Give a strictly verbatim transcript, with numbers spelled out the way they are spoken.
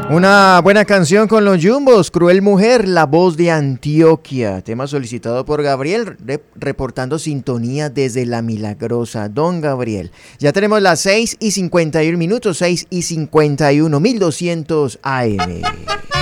Una buena canción con los Jumbos, Cruel Mujer, La Voz de Antioquia. Tema solicitado por Gabriel, rep- reportando sintonía desde La Milagrosa. Don Gabriel. Ya tenemos las seis y cincuenta y uno minutos, seis y cincuenta y uno, mil doscientos A M.